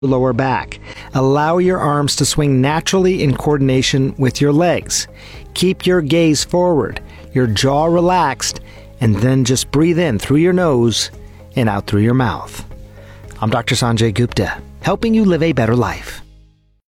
lower back. Allow your arms to swing naturally in coordination with your legs. Keep your gaze forward, your jaw relaxed, and then just breathe in through your nose and out through your mouth. I'm Dr. Sanjay Gupta, helping you live a better life.